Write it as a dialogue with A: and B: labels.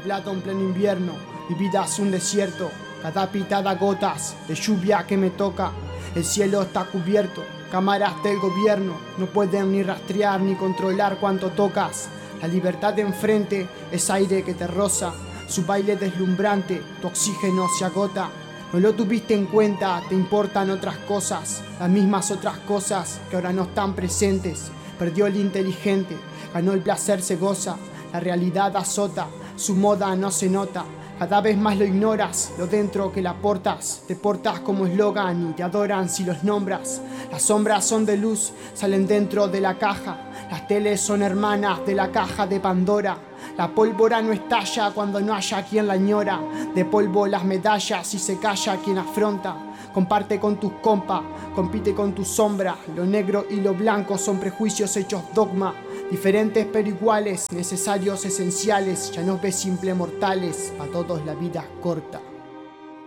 A: Plata en pleno invierno, mi vida es un desierto. Cada pitada gotas de lluvia que me toca. El cielo está cubierto, cámaras del gobierno no pueden ni rastrear ni controlar cuánto tocas. La libertad de enfrente es aire que te roza, su baile deslumbrante, tu oxígeno se agota. No lo tuviste en cuenta, te importan otras cosas, las mismas otras cosas que ahora no están presentes. Perdió el inteligente, ganó el placer se goza, la realidad azota, su moda no se nota. Cada vez más lo ignoras, lo dentro que la portas. Te portas como eslogan y te adoran si los nombras. Las sombras son de luz, salen dentro de la caja. Las teles son hermanas de la caja de Pandora. La pólvora no estalla cuando no haya quien la añora. De polvo las medallas y se calla quien afronta. Comparte con tus compas, compite con tu sombra. Lo negro y lo blanco son prejuicios hechos dogma. Diferentes pero iguales, necesarios, esenciales. Ya no ves simple mortales, a todos la vida es corta.